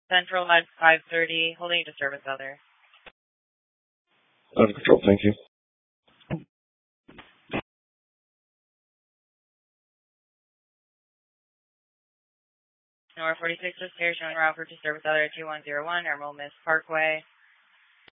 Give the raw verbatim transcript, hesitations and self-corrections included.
Central at five thirty, holding to service other. Out of control, thank you. Nora forty-six is here, showing route for to service other two one zero one, Emerald Mist Parkway.